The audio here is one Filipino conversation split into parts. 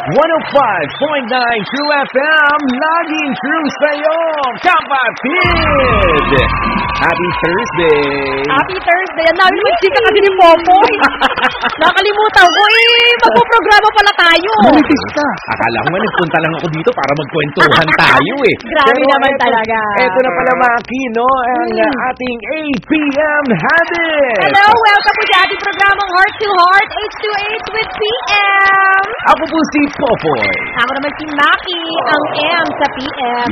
105.9 True FM, laging true sa'yo, kapatid! Happy Thursday! Happy Thursday! Ang dami mag-chika kasi ni Popoy. Nakalimutan ko magpo-programa pala tayo. Maritis ka. Akala ko nga nagpunta lang ako dito para magkwentuhan tayo Grabe naman talaga. Eto na pala, Maki, no? Ang ating 8 p.m. habit. Hello! Welcome po sa ating programang Heart to Heart, 8 to 8 with PM. Ako po si Popoy. Ako naman si Maki, ang M sa PM.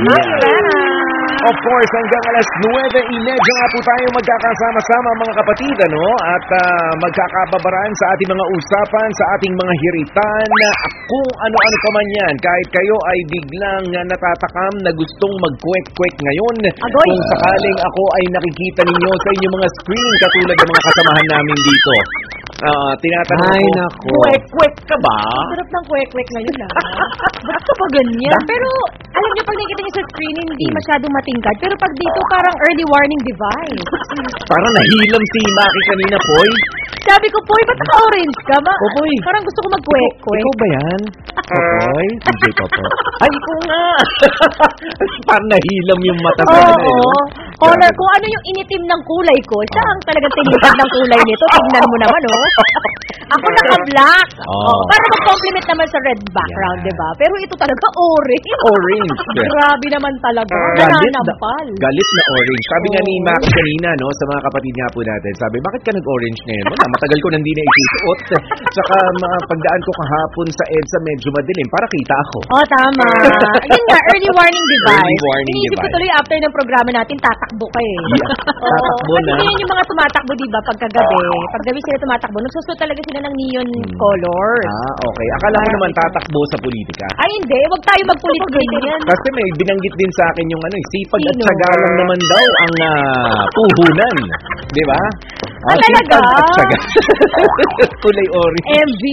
Of course, hanggang alas 9:30 nga po tayo magkakasama-sama mga kapatid, ano? At magkakababaraan sa ating mga usapan, sa ating mga hiritan, kung ano-ano pa man yan. Kahit kayo ay biglang natatakam na gustong mag-kwek-kwek ngayon, Agoy. kung sakaling ako ay nakikita ninyo sa inyong mga screen katulad ng mga kasamahan namin dito. Tinatanong ko, kwek-kwek ka ba? Sarap ng kwek-kwek ngayon lang. Ba't ka pa ganyan? Pero, alam niyo, pag nakikita niyo sa screen, hindi masyadong matingkad. Pero pag dito, parang early warning device. Parang nahilam si Maki kanina, Poy. Sabi ko, Poy, ba't naka-orange ka? Popoy. Parang gusto ko mag-kwek-kwek. Ikaw ba yan? Popoy? DJ Popoy. Ay, ikaw nga. Parang nahilam yung mata ko. Oo. Honor, kung ano yung initim ng kulay ko, siya ang talagang tinitid ng kulay nito. Tignan mo naman, Ako naka-black. Para mag-complement naman sa red background, diba? Pero ito talaga orange. Orange. Grabe naman talaga. Nananampal. Galit na orange. Sabi nga ni Maki kanina, no, sa mga kapatid nga po natin, sabi, bakit ka nag-orange ngayon? Wala, matagal ko nang di na isusuot. Tsaka pagdaan ko kahapon sa EDSA, medyo madilim. Para kita ako. Tama. Yun nga, early warning device. Early warning Inisip ko device. tuloy after ng programa natin, tatakbo ka eh. Tatakbo na. Kasi yung mga tumatakbo, diba, pagkagabi. Paggabi sila tumatakbo, nagsusot talaga sila ng neon colors. Okay. Akala ko naman tatakbo sa politika. Ay, hindi. Huwag tayo magpolitikan. Kasi may binanggit din sa akin yung sipag at Sino? syaga lang naman daw ang puhunan. Di ba? Talaga? Sipag at syaga. Kulay orange. MV?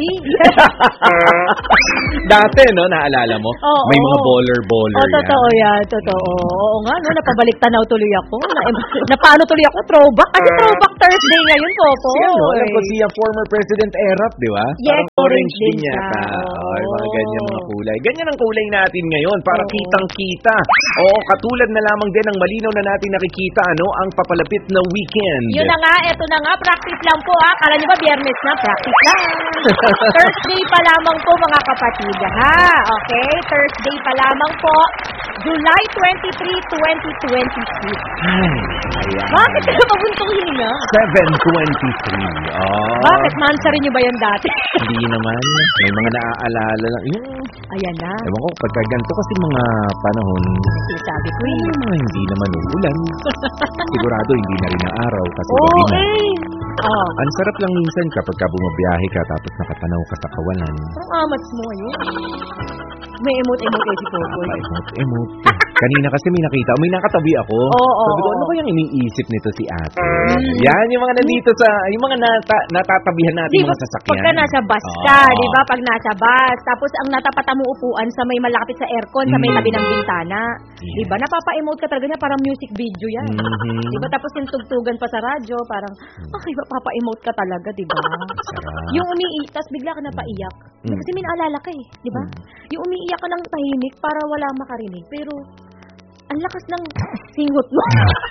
Dati, no? Naalala mo? Oo. May mga baller-baller yan. Totoo yan. Totoo. Oo nga, no? Napabalik tanaw tuloy ako. Napaano tuloy ako? Throwback? Kasi throwback Thursday ngayon, Popo. Alam ko siya, former President Erap, di ba? Yes, Parang orange din siya. yata. Oo. Mga ganyan mga kulay. Ganyan ang kulay natin ngayon para kitang-kita. Oo, katulad na lamang din ang malinaw na natin nakikita, ang papalapit na weekend. Yun na nga, eto na nga, practice lang po Kala nyo ba biyernes na? Practice lang. Thursday pa lamang po mga kapatid, ha? Okay? Thursday pa lamang po. July 23, 2026. Ayan. Bakit ka pabuntong hininga? 7:23. Bakit? Mansarin nyo ba yan dati? Hindi naman. May mga naaalala lang. Ayan na. Ewan ko, pagka ganito kasi mga panahon, Sabi ko mga hindi naman uulan. Sigurado hindi na rin ang araw kasi Oo, gabi na. Ang Ang sarap lang minsan kapag bumabiyahe ka tapos nakatanaw ka sa kawalan. amats mo ngayon. May emote-emote si Popoy. Emote. Kanina kasi may nakita, may nakatabi ako. Sabi ko, ano kayang iniisip nito si ate? Yan, yung mga nandito sa, yung mga natatabihan natin mga sasakyan. Pagka nasa bus ka, di ba? Pag nasa bus, tapos ang natapatan mo upuan sa may malapit sa aircon, sa may tabi ng bintana. Di ba? Napapa-emote ka talaga niya, parang music video yan. Di ba? Tapos yung tugtugan pa sa radyo, parang, mapapa-emote ka talaga, di ba? Yung tapos bigla ka napaiyak. Kasi may naalala ka eh, di ba? Yung umiiyak ka ng tahimik para wala makarinig. Pero, ang lakas ng singot mo.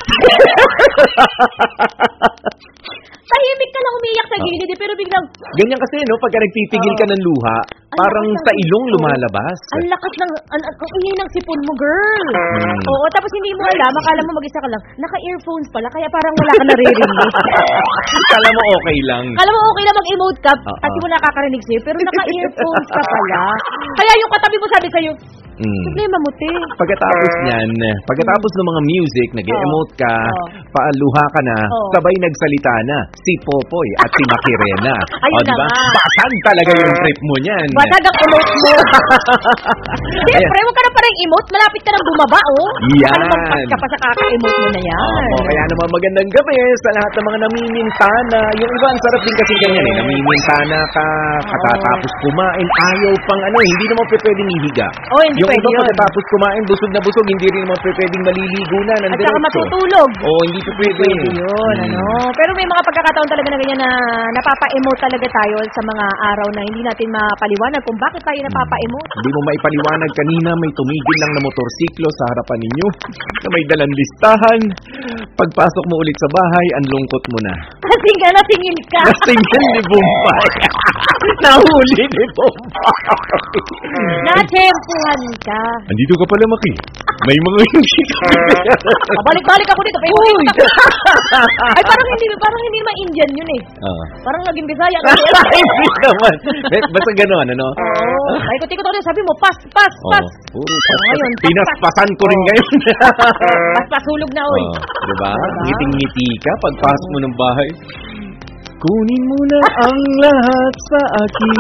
Tahimik ka lang umiiyak sa gilid, pero biglang... Ganyan kasi, no? Pagka nagtitigil ka ng luha, parang sa ilong lumalabas. Ang lakas ng... Ang ingay ng sipon mo, girl. Oo, tapos hindi mo alam, akala mo mag-isa ka lang. Naka-earphones pala, kaya parang wala ka naririnig. Kala mo okay lang. Kala mo okay lang mag-emote ka, kasi mo nakakarinig sa'yo, pero naka-earphones ka pala. Kaya yung katabi mo sabi sa'yo, problema mo, te. Pagkatapos niyan, pagkatapos ng mga music, nag-emote ka, paaluha ka na, sabay nagsalita na si Popoy at si Makirena. Ayun na diba? nga. Basag talaga yung trip mo niyan. Basag ang emote mo. Siyempre, huwag ka na parang emote, malapit ka nang bumaba, Yan. Ano magpas ka pa sa kaka-emote mo na yan. Kaya naman magandang gabi sa lahat ng mga namimintana. Yung iba, ang sarap din kasi ganyan namimintana ka, katatapos kumain, ayaw pang hindi naman pwedeng ihiga. Hindi yung pwede iba yun. pagkatapos kumain, busog na busog, hindi rin naman pwedeng maliligo na ng At saka diretso. matutulog. Oo, hindi po pwede. Pwede yun, ano. Pero may mga pagkakataon talaga na ganyan na napapa-emote talaga tayo sa mga araw na hindi natin mapaliwanag kung bakit tayo napapa-emote. Hindi mo maipaliwanag kanina, may tumigil lang na motorsiklo sa harapan ninyo na may dalang listahan. Pagpasok mo ulit sa bahay, ang lungkot mo na. Kasi nga nasingil ka. Nasingil ni Bombay. Nahuli ni Bombay. Natsempuhan ka. Andito ka pala, Maki. May mga hindi ka. Balik-balik ako dito. Uy! Ay, parang hindi naman Indian yun eh. Parang naging Bisaya. Hindi naman. Basta gano'n, ano? Oo. Ay, ikot-ikot ako din. Sabi mo, pas. Puro ngayon, pinaspasan ko rin ngayon. Pasulog na, oy. Diba? Ngiting-ngiti ka pagpasok mo ng bahay. Kunin mo na ang lahat sa akin.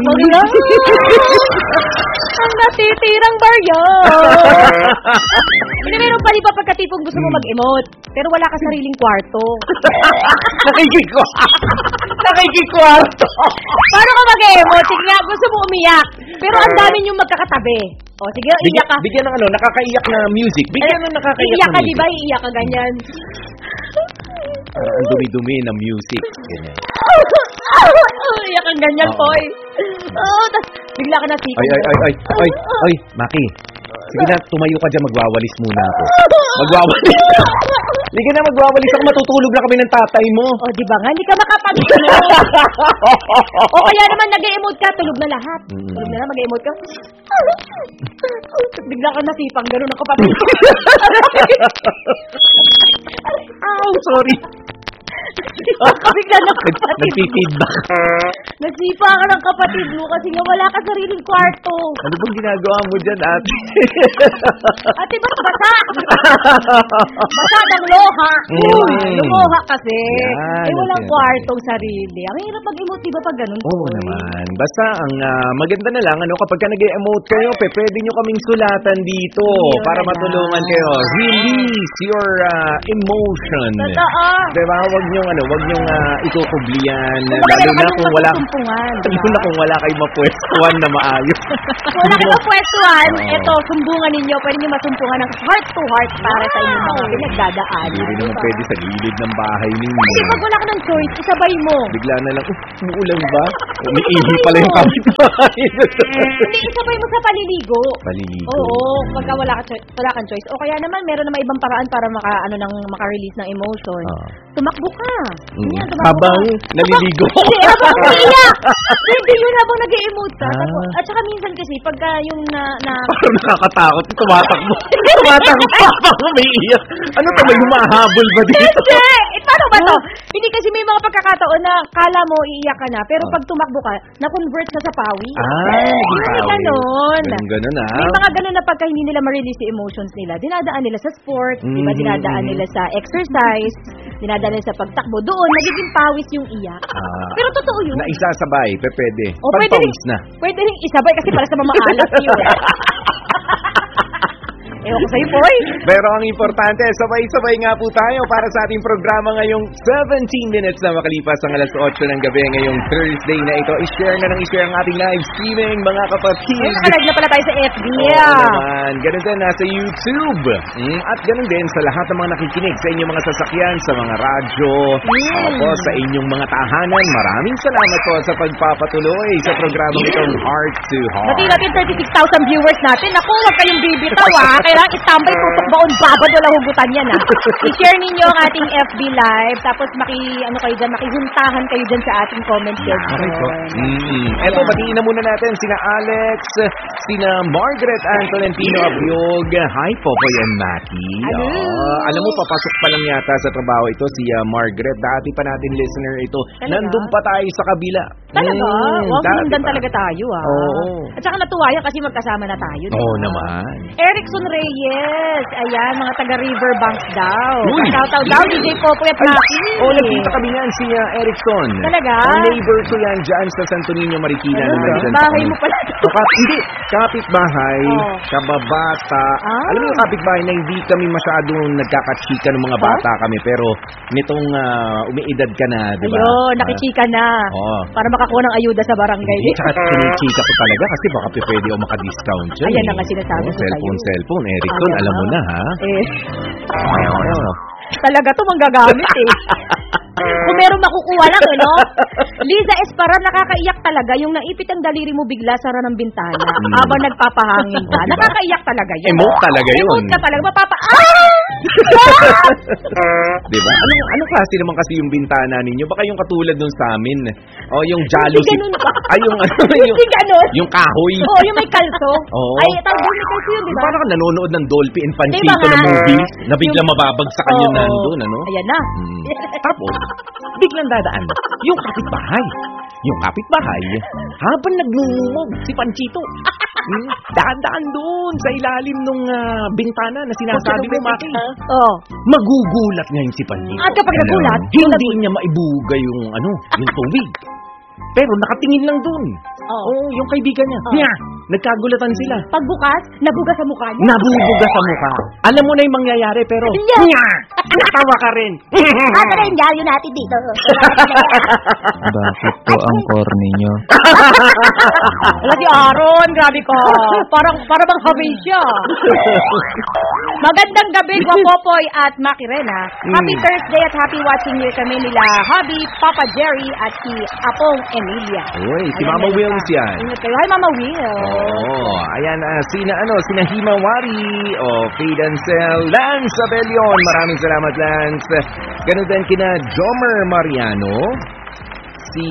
Ang natitirang barya. Meron pa di ba pagkatipong gusto mo mag-emote, pero wala ka sariling kwarto. Nakikikwarto. Paano ka mag-emote? Sige nga, gusto mo umiyak, pero ang dami niyong magkakatabi. O sige, iyak ka. Bigyan ng nakakaiyak na music. Bigyan ng nakakaiyak Iyak na ka, music. di ba? Iiyak ka ganyan. Ang dumi-dumi ng music. Ganyan. Iyak kang ganyan, Poy. Tas bigla ka nasipag. Ay, Maki. Sige na, tumayo ka dyan, magwawalis muna ako. Magwawalis. Sige na, magwawalis ako, matutulog na kami ng tatay mo. O, di ba nga, hindi ka makapag-emote. O kaya naman nag-emote ka, tulog na lahat. Tulog na lang, mag-emote ka. Bigla ka nasipang, gano'n ang kapatid. Ow, sorry. Bigla ng kapatid mo. Nagtitidback. Nagsipa ka ng kapatid mo kasi nga wala ka sariling kwarto. Ano bang ginagawa mo dyan, ate? Ate, ba't basa? Basa ng loha. Lumoha kasi. Yan, Walang yan. kwartong sarili. Ang hirap mag-emote, di ba, pag ganun? Oo naman. Basta ang maganda na lang, kapag ka nag-emote kayo, pwede nyo kaming sulatan dito Yun para na matulungan lang. kayo. Release your emotion. Totoo. Diba? Huwag nyo, ikukubliyan. Kumbaga, Lalo na meron kung kayong wala, masumpungan, di lalo ba? na kung wala kayong mapwestuhan na maayos. Kung wala kayong pwestuhan, Oo. eto, sumbungan ninyo. Pwede nyo masumpungan ng heart to heart para sa inyong mga pinagdadaan. Hindi rin naman pwede sa gilid ng bahay ninyo. Kasi pag wala ka ng choice, isabay mo. Bigla na lang, umuulan ba? Umiihi pala yung kapitbahay. Hindi, isabay mo sa paliligo. Paliligo. Oo, pagka wala kang choice. O kaya naman, meron naman ibang paraan para maka-release ng emotion. Tumakbo ka. Yan, tumakbo Habang ka. naliligo. Hindi, habang umiiyak. Hindi, yun habang nag-emote ka. Ah. At saka minsan kasi, pagka yung Parang nakakatakot. Tumatakbo. Tumatakbo habang umiiyak. Ano to? May humahabol ba dito? Hindi! Paano ba to? Hindi kasi may mga pagkakataon na kala mo iiyak ka na, pero pag tumakbo ka, na-convert na sa pawis. Naging May pawis. ganon. Ganun May mga ganon na pagka hindi nila ma-release yung emotions nila, dinadaan nila sa sport, di ba? Dinadaan nila sa exercise, dinadaan nila sa pagtakbo. Doon, nagiging pawis yung iyak. Pero totoo yun. Na isasabay, pwede. O, pwede rin, Pagpawis na. pwede rin isabay kasi para sa mamaalat yun. Ewan ko sa'yo, Poy. Pero ang importante, sabay-sabay nga po tayo para sa ating programa ngayong 17 minutes na makalipas ang alas 8 ng gabi ngayong Thursday na ito. I-share na ng i-share ang ating live streaming, mga kapatid. Ay, nakalive na pala tayo sa FB. Oo naman. Ganun din nasa YouTube. At ganun din sa lahat ng mga nakikinig sa inyong mga sasakyan, sa mga radyo, opo, sa inyong mga tahanan. Maraming salamat po sa pagpapatuloy sa programang itong Heart to Heart. Bati natin 36,000 viewers natin. Naku, huwag kayong bibitaw ha. Kailangan itambay, tutok baon, babad, wala hugutan yan ha. I-share ninyo ang ating FB Live. Tapos makihuntahan kayo dyan sa ating comment section. Eto, batiin na muna natin sina Alex, sina Margaret Ann Tolentino Abiog. Hi, Popoy and Maki. Hello. Alam mo, papasok pa lang yata sa trabaho ito si Margaret. Dati pa natin listener ito. Talaga? Nandun pa tayo sa kabila. Talaga? Wow, dati sinundan pa. talaga tayo ha. Oo. At saka natuwa yan kasi magkasama na tayo. Oo diba? naman. Erickson Reyes. Ayan, mga taga Riverbanks daw. Uy! Shoutout daw, DJ Popoy at Maki. Nagkita kami yan si Erickson. Talaga? Ang neighbor ko yan dyan sa Santo Niño, Marikina. Ano naman ba? dyan Bahay sa mo pala. Hindi, kapitbahay, Oh. kababata. Ah. Alam mo yung kapitbahay na hindi kami masyadong nagkakachika ng mga bata kami, pero nitong umiidad ka na, di ba? Ayun, nakichika na. Oo. Para makakuha ng ayuda sa barangay. Hindi, tsaka kinichika ko talaga kasi baka pwede ako makadiscount dyan. Ayan na nga sinasabi ko Cellphone, Erickson, Ayan alam mo na, ha? Oo. Talaga to manggagamit eh. Kung meron makukuha lang no? Liza Espara, nakakaiyak talaga yung naipit ang daliri mo bigla sa ng bintana habang nagpapahangin ka. Diba? Nakakaiyak talaga yun. Emote talaga yun. Emote ka talaga. Diba? Ano klase naman kasi yung bintana ninyo? Baka yung katulad dun sa amin. O yung jalousie. Hindi ganun ba? Ay, yung Hindi ganun. yung kahoy. Oo, yung may kalso. Oo. Ay, tawag yung may kalso yun, di ba? Parang nanonood ng Dolphy and Panchito Diba nga? na movie na biglang Yung- mababagsakan yun Oo. nandun, ano? Ayan na. Tapos, biglang dadaan yung kapitbahay. Yung kapitbahay, habang nagnungungog si Panchito. Daan doon sa ilalim ng bintana na sinasabi mo, Maki. Oo. Magugulat ngayon si Panchito. At kapag nagulat? Hindi niya maibuga yung yung tubig. Pero nakatingin lang doon. Oo. Yung kaibigan niya. Oo. Nya, nagkagulatan sila. Pagbukas, nabuga sa mukha niya. Nabubuga sa mukha. Alam mo na yung mangyayari, pero Yeah. nya, natawa ka rin. Ano na yung diaryo natin dito? Bakit po ang corny nyo? Wala si Aaron, grabe ka. Parang bang habay siya. Magandang gabi, Guapopoy at Maki Rena. Happy Thursday at happy watching year kami nila Hubby, Papa Jerry at si Apong Emilia. Uy, si Ayan, Mama meron Wills pa. yan. Ingat kayo. Hi, Mama Will. Ayan, sina Himawari, Fade Ansel, Lance Abelion. Maraming salamat, Lance. Ganun din kina Jomer Mariano. Si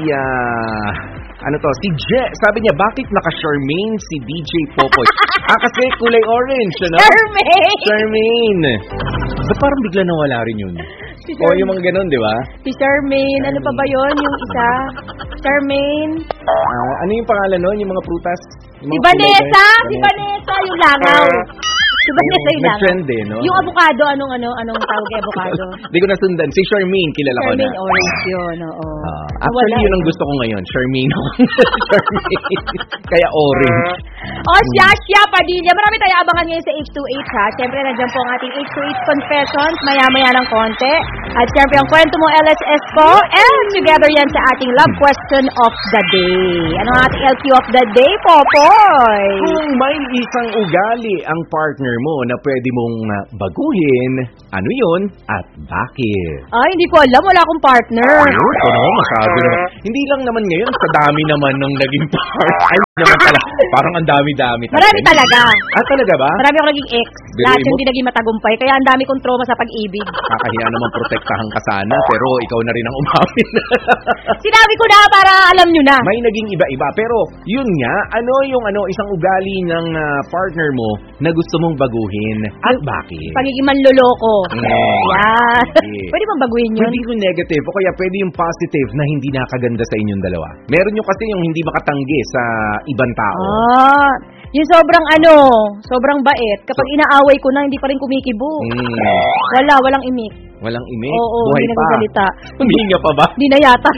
Je, sabi niya, bakit naka-Charmaine si DJ Popoy? Kasi kulay orange, ano? Charmaine! Ba't parang bigla nawala rin yun? Si Yung mga ganun, di ba? Si Charmaine. Ano pa ba yon? Yung isa? Charmaine. Ano yung pangalan nun? Yung mga prutas? Yung Si mga kulay Vanessa! guys? Si Vanessa! Yung langaw. Si Vanessa yung langaw. Nag-trend eh, no? Yung avocado, anong tawag kay avocado? Hindi ko nasundan. Si Charmaine, kilala ko na. Charmaine orange yun, oo. Actually, Wala yun ang eh. gusto ko ngayon. Charmaine. Charmaine. Kaya orange. Shasha Padilla. Marami tayo abangan ngayon sa H2H ha. Siyempre, nandiyan po ang ating H2H Confessions. Maya-maya ng konti. At siyempre, ang kwento mo LSS ko. And together yan sa ating Love Question of the Day. Ano ang ating LQ of the Day, Popoy? Kung may isang ugali ang partner mo na pwede mong baguhin, ano yun at bakit? Ay, hindi ko alam. Wala akong partner. Ito naman, masyado naman. Hindi lang naman ngayon, sa dami naman ng naging partner. Ay, naman talaga. Parang ang dami-dami. Marami talaga. Talaga ba? Marami akong naging ex. Biruin Lahat mo? hindi naging matagumpay. Kaya ang dami kong trauma sa pag-ibig. Kakahiya naman protektahan ka sana, pero ikaw na rin ang umamin. Sinabi ko na para alam nyo na. May naging iba-iba. Pero, yun nga, ano yung isang ugali ng partner mo na gusto mong baguhin at bakit? Pagiging manloloko. Yan. Yeah. Pwede bang baguhin yun? Pwede yung negative o kaya pwede yung positive na hindi nakaganda sa inyong dalawa. Meron yung kasi yung hindi makatanggi sa ibang tao. Yung sobrang bait. Kapag inaaway ko na, hindi pa rin kumikibo. Walang imik. Walang imik? Oo, Buhay hindi pa. nagsasalita. Humihinga pa ba? Hindi na yata.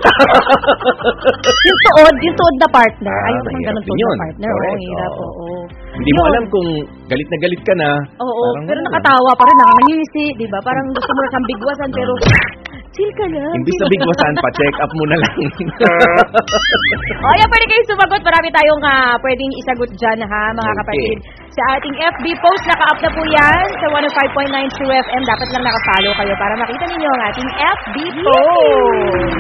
yung tuod na partner. Ayaw naman mahirap ganun din tuod yun. na partner. Correct, Oo, hirap. oo. Oo. Hindi mo Yun. alam kung galit na galit ka na. Oo, Parang pero ano. nakatawa pa rin, nakangisi, di ba? Parang gusto mo na siyang bigwasan, pero chill ka lang. Imbis na bigwasan pa, check up mo na lang. Yan, pwede kayo sumagot. Marami tayong pwedeng isagot dyan, ha, mga Okay. kapatid. Sa ating FB post, naka-up na po yan sa 105.9 True FM. Dapat lang naka-follow kayo para makita ninyo ang ating FB post.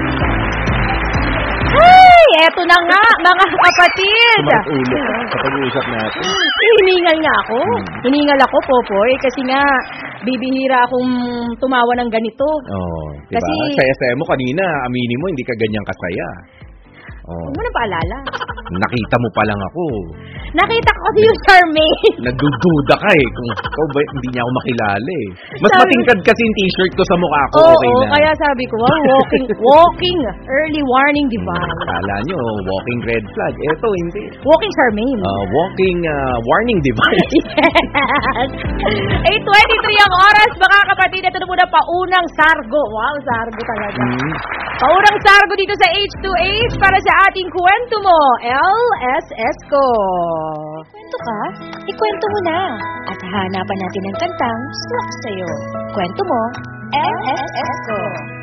Ay, eto na nga, mga kapatid. Sumakit ulo sa pag-uusap natin. Hiningal nga ako. Hiningal ako, Popoy, kasi nga, bibihira akong tumawa ng ganito. Diba? Kasi- Saya-saya mo kanina, aminin mo, hindi ka ganyang kasaya. Huwag mo na paalala. Nakita mo pa lang ako. Nakita ko kasi yung Charmaine. Nagdududa ka eh. Kung ikaw ba, hindi niya ako makilala eh. Mas Sabi- matingkad kasi yung t-shirt ko sa mukha ko. Oo, Okay na. kaya sabi ko, wow, walking, early warning device. Kala nyo, walking red flag. Eto, hindi. Walking Charmaine. Walking warning device. Yes! 8:23 ang oras, mga kapatid. Ito na muna, paunang sargo. Wow, sargo talaga. Paunang sargo dito sa H2H para sa ating kwento mo, LSS ko. Kwento ka? Ikwento mo na. At hanapan natin ang kantang swak sa'yo. Kwento mo, LSS ko.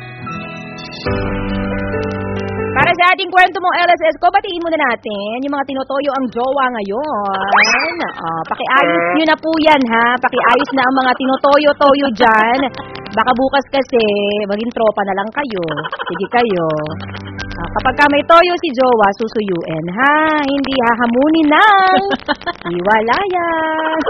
Para sa ating kwento mo, LSS ko, batiin muna natin yung mga tinutoyo ang jowa ngayon. Pakiayos nyo na po yan, ha? Pakiayos na ang mga tinutoyo-toyo dyan. Baka bukas kasi, maging tropa na lang kayo. Sige kayo. Kapag ka may toyo si jowa, susuyuin, ha? Hindi hahamunin ng hiwalayan.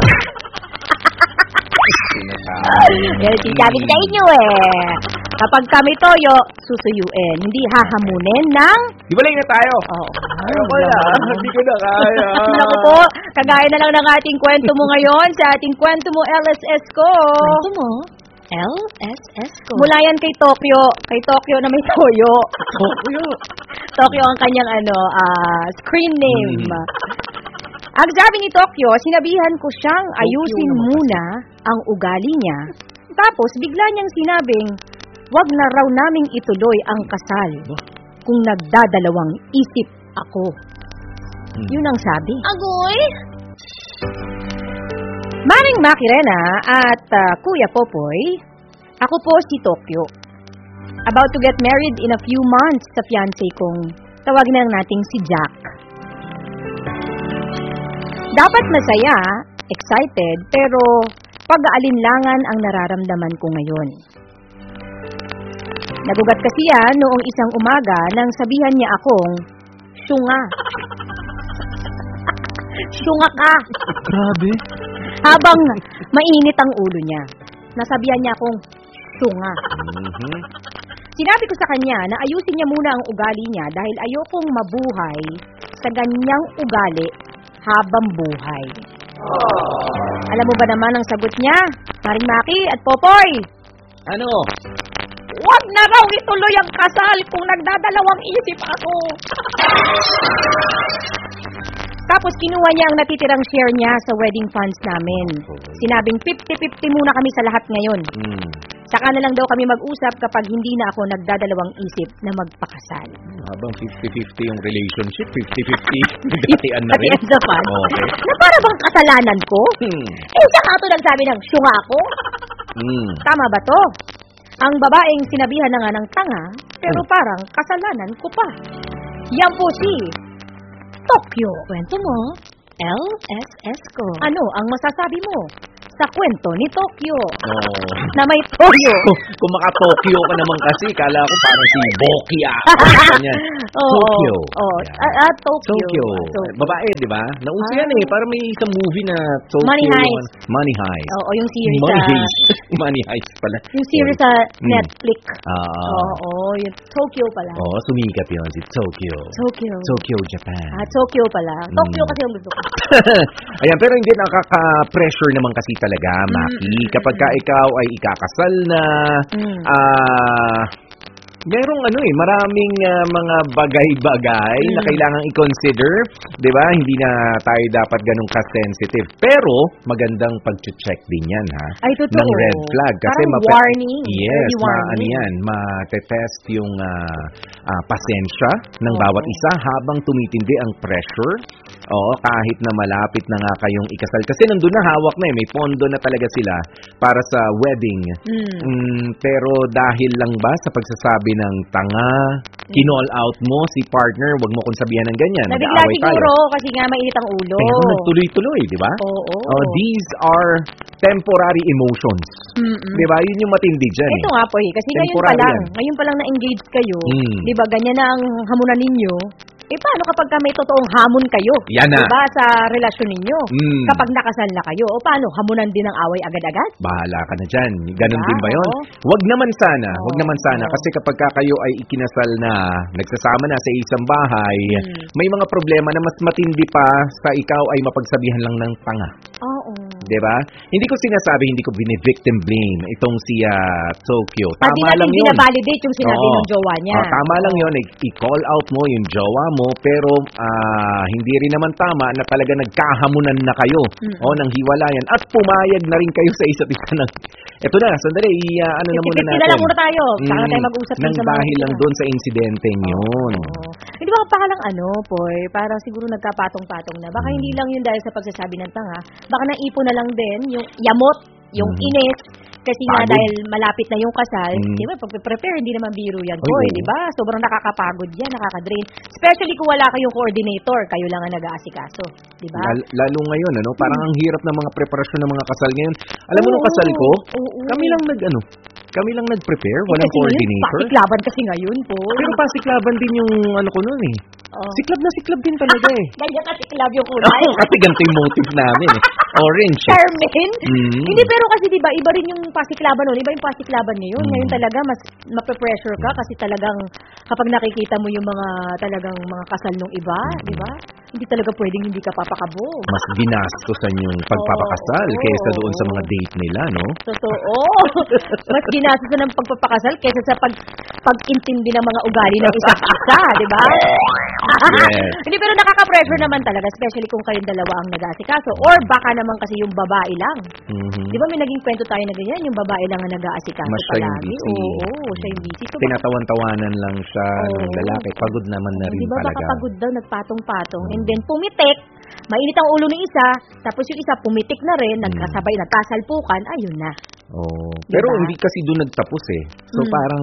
Yan, sinasabi ko sa inyo eh. Kapag kami toyo, susuyuin. Hindi hahamunin ng... Di ba lang na tayo? Oo. Ayoko na. Hindi ko na kaya. Naku po, kagaya na lang ng ating kwento mo ngayon sa ating kwento mo, LSS ko. Kwento mo? LSS ko. Mula yan kay Tokyo. Kay Tokyo na may toyo. Tokyo? Tokyo ang kanyang screen name. Ang sabi ni Tokyo, sinabihan ko siyang ayusin muna ang ugali niya. Tapos bigla niyang sinabing, wag na raw naming ituloy ang kasal kung nagdadalawang isip ako. Yun ang sabi. Agoy? Maring Makirena at Kuya Popoy, ako po si Tokyo. About to get married in a few months sa fiancé kong tawag na lang nating si Jack. Dapat masaya, excited, pero pag-aalinlangan ang nararamdaman ko ngayon. Nagugat kasi yan noong isang umaga nang sabihan niya akong, syunga. Syunga ka. Grabe. Habang mainit ang ulo niya, nasabihan niya akong, syunga. Sinabi ko sa kanya na ayusin niya muna ang ugali niya dahil ayokong mabuhay sa ganyang ugali habang buhay. Alam mo ba naman ang sagot niya, Maring Maki at Popoy? Ano? Huwag na raw ituloy ang kasal kung nagdadalawang isip ako. Tapos kinuha niya ang natitirang share niya sa wedding funds namin. Sinabing 50-50 muna kami sa lahat ngayon. Saka na lang daw kami mag-usap kapag hindi na ako nagdadalawang isip na magpakasal. Habang 50-50 yung relationship, 50-50 gatian na rin. Gatian sa pan. Okay. Na para bang kasalanan ko? Siya nga ito nagsabi ng syunga ako? Tama ba to? Ang babaeng sinabihan na nga ng tanga, pero parang kasalanan ko pa. Yan po si Tokyo. Kwento mo, LSS ko. Ano ang masasabi mo sa kwento ni Tokyo? Na may toyo. Kung maka-Tokyo ka naman kasi, kala ko parang si Bokia. Ganyan. Tokyo. Tokyo. Babae, di ba? Nauso yan eh. Parang may isang movie na Tokyo. Money Heist. Money Heist. Oo, yung series Money Heist. Money Heist pala. Yung series sa Netflix. Oo, yung Tokyo pala. Oo, sumikat yun si Tokyo. Tokyo, Japan. Tokyo pala. Tokyo kasi yung gusto ko. Ayan, pero hindi nakaka-pressure naman kasi talaga, Maki. Kapag ka ikaw ay ikakasal na, merong maraming mga bagay-bagay na kailangang i-consider, 'di ba? Hindi na tayo dapat ganun ka-sensitive. Pero magandang pag-check din 'yan, ha. Ay, totoo. Ng red flag kasi warning. Yes, warning. ma-test yung pasensya ng bawat isa habang tumitindi ang pressure. Oo, kahit na malapit na nga kayong ikasal. Kasi nandun na, hawak na may pondo na talaga sila para sa wedding. Pero dahil lang ba sa pagsasabi ng tanga, kinall out mo si partner, wag mo kong sabihan ng ganyan. Nabigla siguro kasi nga mainit ang ulo. Pero nagtuloy-tuloy, di ba? Oo. These are temporary emotions. Di ba? Yun yung matindi dyan. Ito nga po kasi ngayon pa lang na-engage kayo. Di ba, ganyan na ang hamunan ninyo. Paano kapag may totoong hamon kayo? Yan na. Diba sa relasyon ninyo? Kapag nakasal na kayo, o paano? Hamunan din ang away agad-agad? Bahala ka na dyan. Ganon din ba yun? Wag naman sana. Kasi kapag kayo ay ikinasal na, nagsasama na sa isang bahay, may mga problema na mas matindi pa sa ikaw ay mapagsabihan lang ng tanga. Oo. Diba? Hindi ko sinasabi, hindi ko bini-victim blame itong si Tokyo. Tama Tama lang yun. binabalidate yung sinabi ng jowa niya. Tama lang yun. I-call out mo yung jowa mo, pero hindi rin naman tama na talaga nagkahamunan na kayo ng hiwalayan at pumayag na rin kayo sa isa't isa ng... Eto na, sandali, ano na muna natin. na lang muna tayo. Saka tayo mag-usap nang sa mga dahil lang doon sa insidente yun. Hindi ba pakalang Poy, para siguro nagkapatong-patong na. Baka hindi lang yun dahil sa pagsasabi ng tanga. Baka naipon na lang din yung yamot, yung inis. Kasi nga dahil malapit na yung kasal, di ba, pag-prepare, hindi naman biro yan, Poy, di ba? Sobrang nakakapagod yan, nakaka-drain. Especially kung wala kayong coordinator, kayo lang ang nag-aasikaso, di ba? Lalo ngayon, parang ang hirap ng mga preparasyon ng mga kasal ngayon. Alam mo nung kasal ko, kami lang nag-prepare, walang coordinator. Pasiklaban kasi ngayon, Poy. Pero pasiklaban din yung ko noon eh. Siklab na siklab din talaga eh. Ganyan kasi siklab yung kulay. Kasi ganito yung motive namin eh. Orange. Carmen? Hindi, pero kasi diba, iba rin yung pasiklaban noon. Iba yung pasiklaban ngayon. Ngayon talaga, mas mape-pressure ka kasi talagang kapag nakikita mo yung mga talagang mga kasal nung iba, di ba? Hindi talaga pwedeng hindi ka papakabog. Mas ginastosan yung pagpapakasal kaysa doon sa mga date nila, no? Totoo. Mas ginastosan ng pagpapakasal kaysa sa pag-intindi ng mga ugali ng isa't isa, di ba? Yes. Hindi, pero nakaka-pressure naman talaga, especially kung kayong dalawa ang nag-aasikaso. Or baka naman kasi yung babae lang. Di ba may naging kwento tayo na ganyan, yung babae lang ang nag-aasikaso palagi. Oo, siya yung busy. So, tinatawan-tawanan lang siya ng lalaki. Pagod naman na rin diba, talaga. Baka pagod daw, nagpatong-patong. And then pumitik, mainit ang ulo ng isa, tapos yung isa pumitik na rin, nagkasabay, nagkasalpukan, ayun na. Pero hindi kasi doon nagtapos eh. So parang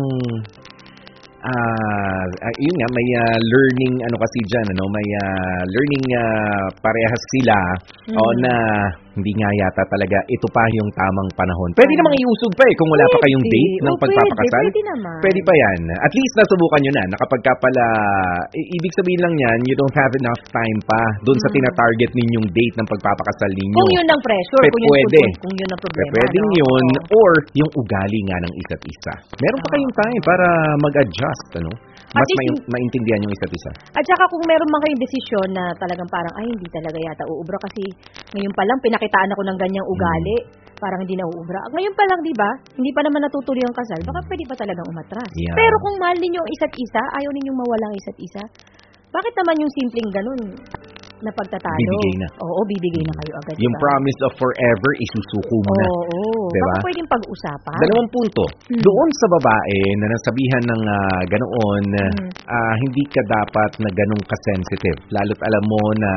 yun nga, may learning kasi dyan, may learning parehas sila na hindi nga yata talaga ito pa yung tamang panahon. Pwede namang iusog pa kung wala pa kayong date ng pagpapakasal. Pwede naman. Pwede pa yan. At least nasubukan nyo na. Nakapag ka pala, ibig sabihin lang yan, you don't have enough time pa doon sa tinatarget ninyong date ng pagpapakasal ninyo. Kung yun ang pressure, kung yun ang problema. Pwedeng yun, or yung ugali nga ng isa't isa. Meron pa kayong time para mag-adjust, mas maintindihan yung isa't isa. At saka kung meron man kayong desisyon na talagang parang, hindi talaga yata uubra kasi ngayon pa lang pinakitaan ako ng ganyang ugali, parang hindi na uubra. Ngayon pa lang, di ba? Hindi pa naman natutuloy ang kasal, baka pwede pa talagang umatras. Yeah. Pero kung mahal ninyo ang isa't isa, ayaw ninyong mawalang isa't isa, bakit naman yung simpleng ganun na pagtatalo? Bibigay na. Oo, bibigay na kayo agad. Yung promise of forever, isusuko mo na. Diba? Baka pwedeng pag-usapan. 2 punto. Doon sa babae na nasabihan ng ganoon, hindi ka dapat na ganong ka-sensitive. Lalo't alam mo na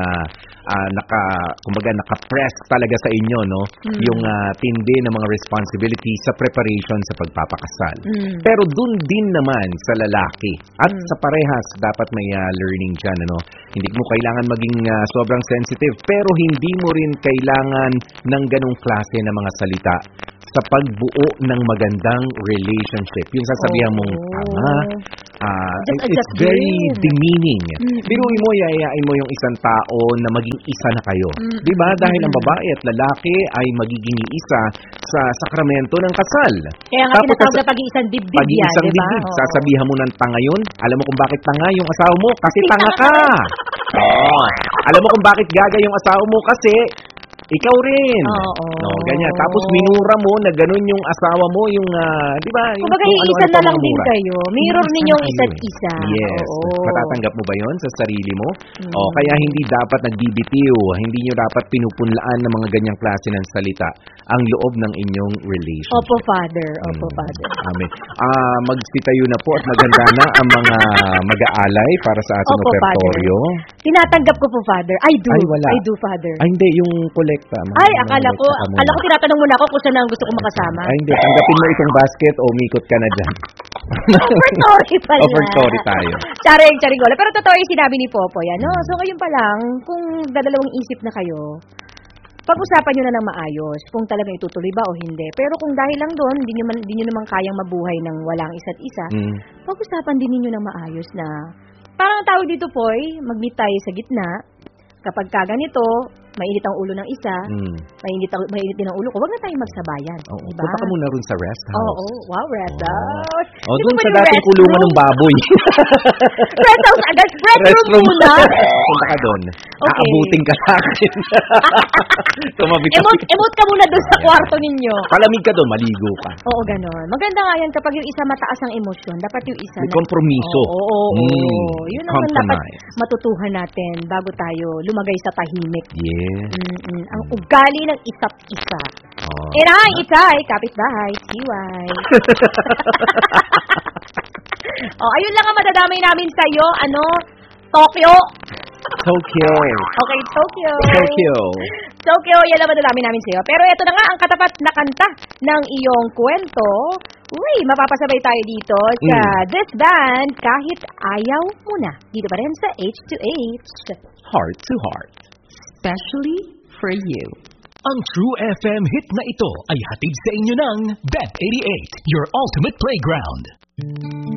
naka-press talaga sa inyo, no? Yung tindi ng mga responsibility sa preparation sa pagpapakasal. Pero doon din naman sa lalaki at sa parehas dapat may learning dyan, Hindi mo kailangan maging sobrang sensitive, pero hindi mo rin kailangan ng ganong klase na mga salita sa pagbuo ng magandang relationship. Yung sasabihan mong tama, it's very demeaning. Biruin mo, yayain mo yung isang tao na maging isa na kayo. Diba? Dahil ang babae at lalaki ay magiging isa sa sakramento ng kasal. Kaya nga tinatawag na pag-iisang dibdib yan, pag-iisang diba? dibdib. Sasabihan mo ng tanga yun. Alam mo kung bakit tanga yung asawa mo? Kasi tanga ka. Alam mo kung bakit gaga yung asawa mo? Kasi ikaw rin. Ganyan. Tapos minura mo na ganun yung asawa mo, yung, di ba? Kumbaga, isa na lang din kayo. Mirror ninyong isa't isa. Yes. Matatanggap mo ba yon sa sarili mo? Kaya hindi dapat nagbibitiw. Hindi nyo dapat pinupunlaan ng mga ganyang klase ng salita ang loob ng inyong relationship. Opo, Father. Amen. Magsitayo na po at maganda na ang mga mag-aalay para sa ating operatorio. Tinatanggap ko po, Father. I do. Ay, wala. I do, Father. Ay, hindi. Yung kolekta. Ay, akala ko tinatanong muna ako kung saan ang gusto ko makasama. Ay, hindi. Tanggapin mo itong basket o umikot ka na dyan. Offertory pala. Offertory tayo. Charing gola. Pero totoo yung sinabi ni Popoy, So, ngayon pa lang, kung dadalawang isip na kayo, pag-usapan nyo na ng maayos kung talagang itutuloy ba o hindi. Pero kung dahil lang doon, hindi nyo naman kayang mabuhay ng walang isa't isa, pag-usapan din ninyo ng maayos na, parang tawag dito, Poy, mag-meet tayo sa gitna. Kapag ka ganito, mainit ang ulo ng isa, mainit din ang ulo ko, wag na tayong magsabayan. Oo, diba? punta ka muna rin sa rest house. Oo, wow, rest house. Doon sa dating kulungan ng baboy. Rest house agad, restroom muna. Punta ka doon. Okay. Aabutin ka sa akin. Emote ka muna doon sa kwarto ninyo. Palamig ka doon, maligo ka. Oo, ganon. Maganda nga yan kapag yung isa mataas ang emosyon, dapat yung isa may kompromiso. Oo. Yun ang dapat matutuhan natin bago tayo lumagay sa tahimik. Yes. Ang ugali ng isa't isa. Inay, itay, kapitbahay, siway. Ayun lang ang madadamay namin sa'yo. Tokyo. Okay, Tokyo, yan ang madadamay namin sa'yo. Pero ito na nga ang katapat na kanta ng iyong kwento. Uy, mapapasabay tayo dito sa this band kahit ayaw mo na. Dito pa rin sa H2H. Heart to Heart. Especially for you. Ang True FM hit na ito ay hatid sa inyo ng Bet88, your ultimate playground.